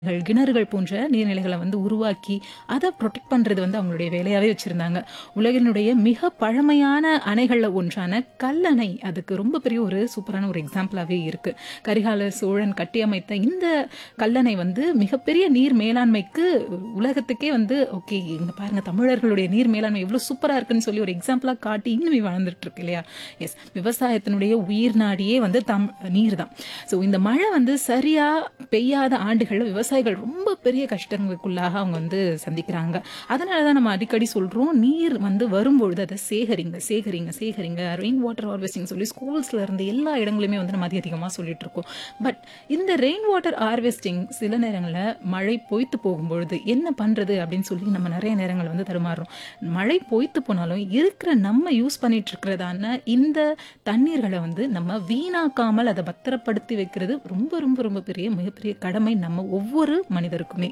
கிணறுகள் போன்ற நீர்நிலைகளை வந்து உருவாக்கி அதை ப்ரொடெக்ட் பண்றது வந்து அவங்களுடைய வேலையாவே வச்சிருந்தாங்க. உலகினுடைய மிக பழமையான அணைகள்ல ஒன்றான கல்லணை அதுக்கு ரொம்ப பெரிய ஒரு சூப்பரான ஒரு எக்ஸாம்பிளாவே இருக்கு. கரிகால சோழன் கட்டியமைத்த இந்த கல்லணை வந்து மிகப்பெரிய நீர் மேலாண்மைக்கு உலகத்துக்கே வந்து ஓகே இங்க பாருங்க தமிழர்களுடைய நீர் மேலாண்மை எவ்வளவு சூப்பரா இருக்குன்னு சொல்லி ஒரு எக்ஸாம்பிளா காட்டி இன்னுமே வளர்ந்துட்டு இருக்கு இல்லையா. எஸ், விவசாயத்தினுடைய உயிர் நாடியே வந்து நீர் தான். ஸோ இந்த மழை வந்து சரியா பெய்யாத ஆண்டுகள்ல விவசாயிகள் ரொம்ப பெரிய கஷ்டங்களுக்குள்ளாக அவங்க வந்து சந்திக்கிறாங்க. அதனாலதான் நம்ம அடிக்கடி சொல்றோம் நீர் வந்து வரும்பொழுது அதை சேகரிங்க சேகரிங்க சேகரிங்க ரெயின் வாட்டர் ஹார்வெஸ்டிங் சொல்லி ஸ்கூல்ஸ்ல இருந்து எல்லா இடங்களுமே வந்து நம்ம அதிகமா சொல்லிட்டு இருக்கோம். பட் இந்த ரெயின் வாட்டர் ஹார்வெஸ்டிங் சில நேரங்களில் மழை பொய்த்து போகும்பொழுது என்ன பண்றது அப்படின்னு சொல்லி நம்ம நிறைய நேரங்கள் வந்து தருமாறுறோம். மழை பொய்த்து போனாலும் இருக்கிற நம்ம யூஸ் பண்ணிட்டு இருக்கிறதான இந்த தண்ணீர்களை வந்து நம்ம வீணாக்காமல் அதை பத்திரப்படுத்தி வைக்கிறது ரொம்ப ரொம்ப ரொம்ப பெரிய மிகப்பெரிய கடமை நம்ம ஒவ்வொரு மனிதருக்குமே.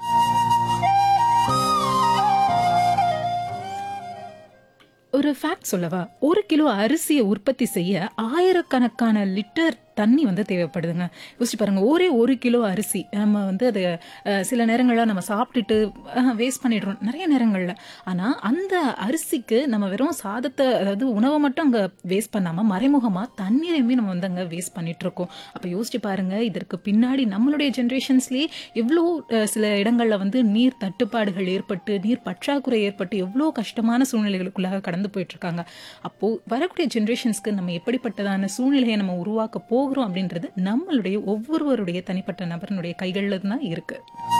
ஒரு ஃபேக்ட் சொல்லவா? 1 கிலோ அரிசியை உற்பத்தி செய்ய ஆயிரக்கணக்கான லிட்டர் தண்ணி வந்து தேவைப்படுதுங்க. யோசிச்சு பாருங்க, ஒரே 1 கிலோ அரிசி நம்ம வந்து அதை சில நேரங்களில் நம்ம சாப்பிட்டுட்டு வேஸ்ட் பண்ணிடுறோம் நிறைய நேரங்களில். ஆனால் அந்த அரிசிக்கு நம்ம வெறும் சாதத்தை அதாவது உணவை மட்டும் அங்கே வேஸ்ட் பண்ணாமல் மறைமுகமாக தண்ணீரையுமே நம்ம வந்து அங்கே வேஸ்ட் பண்ணிட்டு இருக்கோம். அப்போ யோசிச்சு பாருங்க, இதற்கு பின்னாடி நம்மளுடைய ஜென்ரேஷன்ஸ்லேயே எவ்வளோ சில இடங்களில் வந்து நீர் தட்டுப்பாடுகள் ஏற்பட்டு நீர் பற்றாக்குறை ஏற்பட்டு எவ்வளோ கஷ்டமான சூழ்நிலைகளுக்குள்ளாக கடந்து போயிட்டு இருக்காங்க. அப்போ வரக்கூடிய ஜென்ரேஷன்ஸ்க்கு நம்ம எப்படிப்பட்டதான சூழ்நிலையை நம்ம உருவாக்க போகிறோம் அப்படின்றது நம்மளுடைய ஒவ்வொருவருடைய தனிப்பட்ட நபரினுடைய கைகள்ல தான் இருக்கு.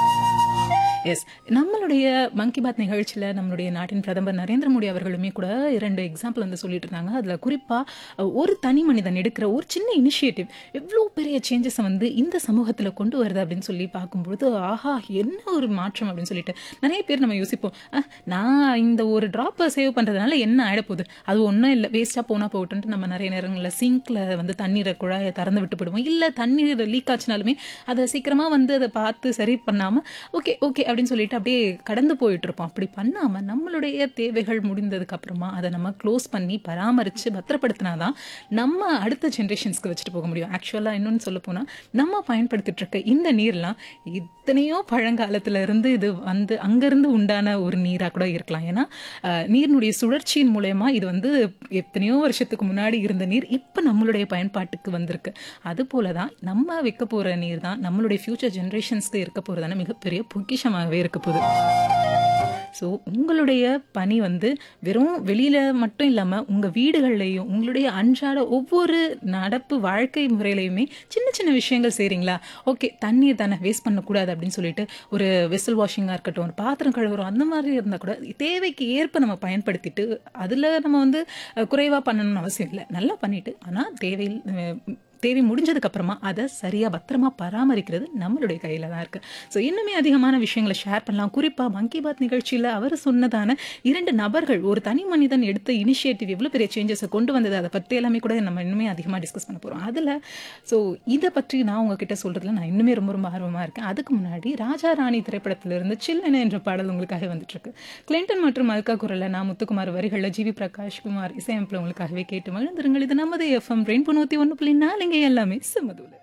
எஸ், நம்மளுடைய மங்கி பாத் நிகழ்ச்சியில் நம்மளுடைய நாட்டின் பிரதமர் நரேந்திர மோடி அவர்களுமே கூட 2 எக்ஸாம்பிள் வந்து சொல்லிட்டு இருந்தாங்க. அதில் குறிப்பாக ஒரு தனி மனிதன் எடுக்கிற ஒரு சின்ன இனிஷியேட்டிவ் எவ்வளோ பெரிய சேஞ்சஸை வந்து இந்த சமூகத்தில் கொண்டு வருது அப்படின்னு சொல்லி பார்க்கும்பொழுது ஆஹா என்ன ஒரு மாற்றம் அப்படின்னு சொல்லிட்டு நிறைய பேர் நம்ம யோசிப்போம், நான் இந்த ஒரு ட்ராப்பை சேவ் பண்ணுறதுனால என்ன ஆகிடப்போகுது, அது ஒன்றும் இல்லை வேஸ்ட்டாக போனால் போகட்டுன்ட்டு நம்ம நிறைய நேரங்களில் சிங்கில் வந்து தண்ணீரை குழாயை திறந்து விட்டு போயிடுவோம். இல்லை தண்ணீர் லீக் ஆச்சுனாலுமே அதை சீக்கிரமாக வந்து அதை பார்த்து சரி பண்ணாமல் ஓகே ஓகே அப்படின்னு சொல்லிட்டு அப்படியே கடந்து போயிட்டு இருப்போம். அப்படி பண்ணாம நம்மளுடைய தேவைகள் முடிந்ததுக்கு அப்புறமா அதை நம்ம க்ளோஸ் பண்ணி பராமரிச்சு பத்திரப்படுத்தினாதான் நம்ம அடுத்த ஜென்ரேஷன்ஸ்க்கு வச்சுட்டு போக முடியும். ஆக்சுவலா இன்னொன்னு சொல்ல போனா நம்ம பயன்படுத்திட்டு இருக்க இந்த நீர்லாம் எத்தனையோ பழங்காலத்துல இருந்து இது வந்து அங்கிருந்து உண்டான ஒரு நீரா கூட இருக்கலாம். ஏன்னா நீரினுடைய சுழற்சியின் மூலயமா இது வந்து எத்தனையோ வருஷத்துக்கு முன்னாடி இருந்த நீர் இப்ப நம்மளுடைய பயன்பாட்டுக்கு வந்திருக்கு. அது போலதான் நம்ம வைக்க போற நீர் தான் நம்மளுடைய ஃபியூச்சர் ஜென்ரேஷன்ஸ்க்கு இருக்க போறதான மிகப்பெரிய பொக்கிஷமாகவே இருக்க போகுது. ஸோ உங்களுடைய பணி வந்து வெறும் வெளியில மட்டும் இல்லாமல் உங்கள் வீடுகள்லையும் உங்களுடைய அன்றாட ஒவ்வொரு நடப்பு வாழ்க்கை முறையிலையுமே சின்ன சின்ன விஷயங்கள் செய்கிறீங்களா? ஓகே தண்ணீர் தானே வேஸ்ட் பண்ணக்கூடாது அப்படின்னு சொல்லிட்டு ஒரு வெசல் வாஷிங்காக இருக்கட்டும், ஒரு பாத்திரம் கழுவுறோம், அந்த மாதிரி இருந்தால் கூட தேவைக்கு ஏற்ப நம்ம பயன்படுத்திட்டு அதில் நம்ம வந்து குறைவாக பண்ணணும்னு அவசியம் இல்லை. நல்லா பண்ணிட்டு ஆனால் தேவை முடிஞ்சதுக்கு அப்புறமா அதை சரியா பத்திரமா பராமரிக்கிறது நம்மளுடைய கையில தான் இருக்கு. ஸோ இன்னுமே அதிகமான விஷயங்களை ஷேர் பண்ணலாம். குறிப்பா மங்கி பாத் நிகழ்ச்சியில அவர் சொன்னதான 2 நபர்கள் ஒரு தனி மனிதன் எடுத்த இனிஷியேட்டிவ் எவ்வளவு பெரிய சேஞ்சஸை கொண்டு வந்தது அதை பற்றி எல்லாமே கூட நம்ம இன்னுமே அதிகமா டிஸ்கஸ் பண்ண போறோம். அதுல ஸோ இதை பற்றி நான் உங்ககிட்ட சொல்றதுல நான் இன்னுமே ரொம்ப ரொம்ப ஆர்வமா இருக்கேன். அதுக்கு முன்னாடி ராஜா ராணி திரைப்படத்திலிருந்து சில்லென என்ற பாடல் உங்களுக்காக வந்துட்டு இருக்கு. கிளின்டன் மற்றும் அல்கா குரல்ல நான் முத்துக்குமார் வரிகள்ல ஜிவி பிரகாஷ் குமார் இசையமைப்புல உங்களுக்காகவே கேட்டு மகிழ்ந்துருங்கள். இது நமது FM ரெயின்போ 101.4 எல்லாமே செம்மதூல.